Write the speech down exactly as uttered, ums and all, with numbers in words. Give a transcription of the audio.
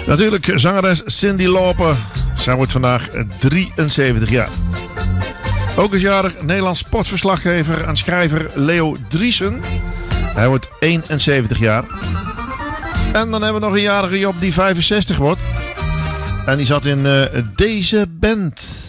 Natuurlijk zangeres Cyndi Lauper. Zij wordt vandaag drieënzeventig jaar. Ook is jarig Nederlands sportverslaggever en schrijver Leo Driesen. Hij wordt eenenzeventig jaar. En dan hebben we nog een jarige Job die vijfenzestig wordt. En die zat in uh, deze band.